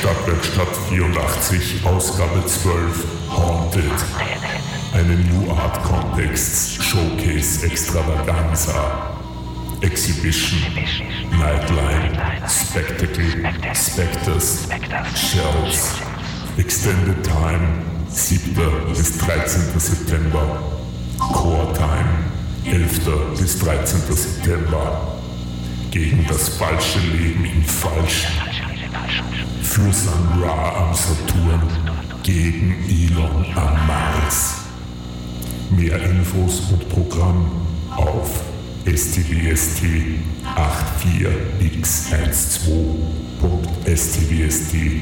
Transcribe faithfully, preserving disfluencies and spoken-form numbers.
Stadtwerkstatt vierundachtzig, Ausgabe zwölf, Haunted. Eine New Art Context Showcase Extravaganza. Exhibition, Nightline, Spectacle, Spectres, Shells. Extended Time, siebter bis dreizehnter September. Core Time, elfter bis dreizehnter September. Gegen das falsche Leben im Falschen. Für Sun Ra am Saturn, gegen Elon am Mars. Mehr Infos und Programm auf s t w s t achtzig x zwölf punkt s t w s t